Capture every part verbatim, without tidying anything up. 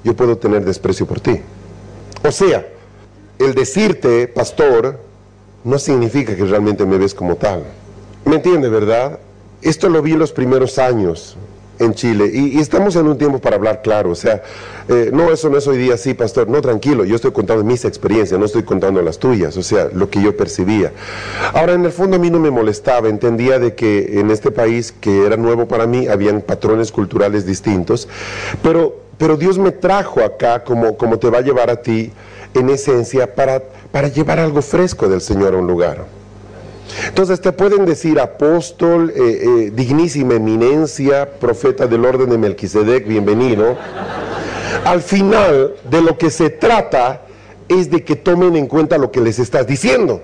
yo puedo tener desprecio por ti. O sea, el decirte pastor no significa que realmente me ves como tal. ¿Me entiende, verdad? Esto lo vi en los primeros años en Chile, y, y estamos en un tiempo para hablar claro. O sea, eh, no, eso no es hoy día, sí, pastor, no, tranquilo, yo estoy contando mis experiencias, no estoy contando las tuyas, o sea, lo que yo percibía. Ahora, en el fondo a mí no me molestaba, entendía de que en este país, que era nuevo para mí, habían patrones culturales distintos, pero, pero Dios me trajo acá, como, como te va a llevar a ti, en esencia, para, para llevar algo fresco del Señor a un lugar. Entonces te pueden decir apóstol, eh, eh, dignísima eminencia, profeta del orden de Melquisedec, bienvenido. Al final de lo que se trata es de que tomen en cuenta lo que les estás diciendo.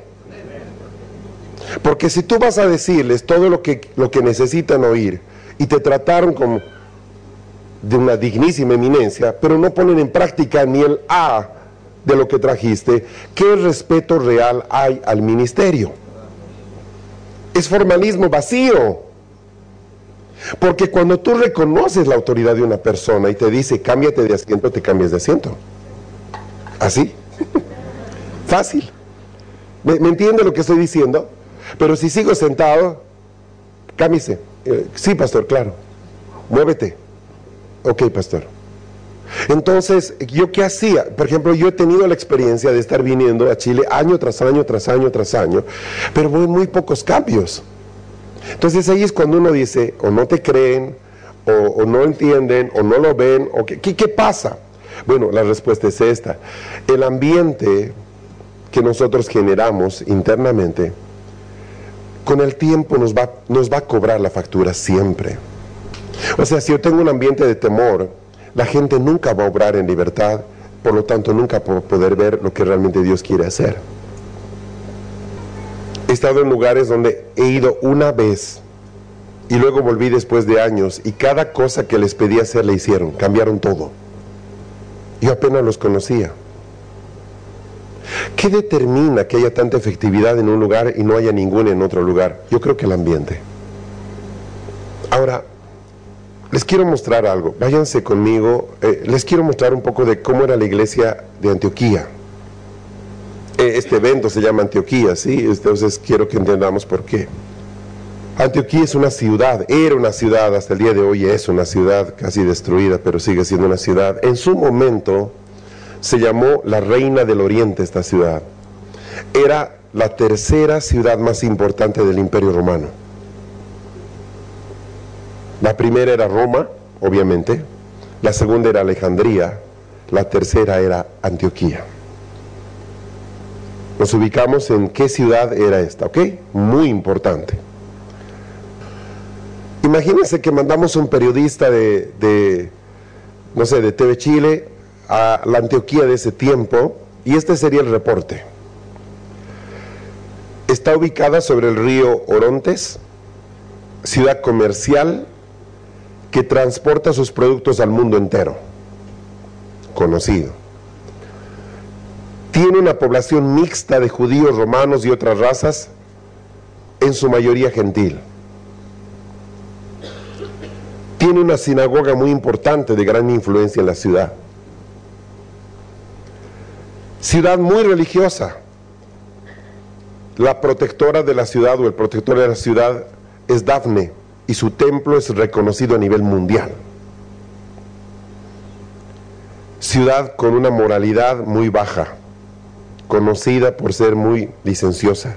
Porque si tú vas a decirles todo lo que, lo que necesitan oír y te trataron como de una dignísima eminencia, pero no ponen en práctica ni el A de lo que trajiste, ¿qué respeto real hay al ministerio? Es formalismo vacío. Porque cuando tú reconoces la autoridad de una persona y te dice cámbiate de asiento, te cambias de asiento. ¿Así? Fácil. ¿Me, ¿Me entiende lo que estoy diciendo? Pero si sigo sentado, cámbiese. Eh, sí, pastor, claro. Muévete. Ok, pastor. Entonces, ¿yo qué hacía? Por ejemplo, yo he tenido la experiencia de estar viniendo a Chile año tras año, tras año, tras año, pero voy muy pocos cambios. Entonces ahí es cuando uno dice, o no te creen, o, o no entienden, o no lo ven, o ¿qué, qué, qué pasa? Bueno, la respuesta es esta. El ambiente que nosotros generamos internamente, con el tiempo nos va, nos va a cobrar la factura siempre. O sea, si yo tengo un ambiente de temor, la gente nunca va a obrar en libertad, por lo tanto nunca va a poder ver lo que realmente Dios quiere hacer. He estado en lugares donde he ido una vez y luego volví después de años y cada cosa que les pedí hacer le hicieron, cambiaron todo. Yo apenas los conocía. ¿Qué determina que haya tanta efectividad en un lugar y no haya ninguna en otro lugar? Yo creo que el ambiente. Ahora, les quiero mostrar algo, váyanse conmigo, eh, les quiero mostrar un poco de cómo era la iglesia de Antioquía. Eh, este evento se llama Antioquía, ¿sí? Entonces quiero que entendamos por qué. Antioquía es una ciudad, era una ciudad, hasta el día de hoy es una ciudad casi destruida, pero sigue siendo una ciudad. En su momento se llamó la Reina del Oriente esta ciudad. Era la tercera ciudad más importante del Imperio Romano. La primera era Roma, obviamente, la segunda era Alejandría, la tercera era Antioquía. Nos ubicamos en qué ciudad era esta, ¿ok? Muy importante. Imagínense que mandamos un periodista de, de, no sé, de T V Chile a la Antioquía de ese tiempo, y este sería el reporte. Está ubicada sobre el río Orontes, ciudad comercial, que transporta sus productos al mundo entero, conocido. Tiene una población mixta de judíos, romanos y otras razas, en su mayoría gentil. Tiene una sinagoga muy importante de gran influencia en la ciudad. Ciudad muy religiosa. La protectora de la ciudad o el protector de la ciudad es Dafne, y su templo es reconocido a nivel mundial. Ciudad con una moralidad muy baja, conocida por ser muy licenciosa.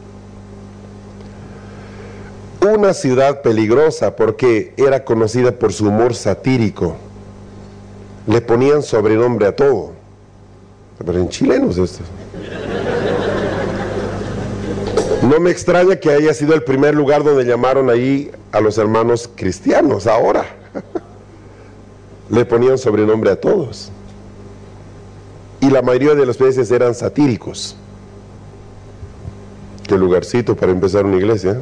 Una ciudad peligrosa porque era conocida por su humor satírico. Le ponían sobrenombre a todo. Pero en chilenos esto. No me extraña que haya sido el primer lugar donde llamaron ahí a los hermanos cristianos ahora. Le ponían sobrenombre a todos. Y la mayoría de las veces eran satíricos. Qué lugarcito para empezar una iglesia.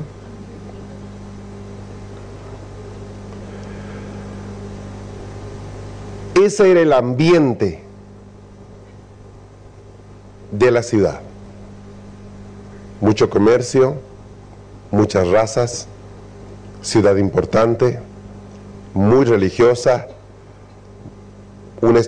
Ese era el ambiente de la ciudad. Mucho comercio, muchas razas, ciudad importante, muy religiosa, una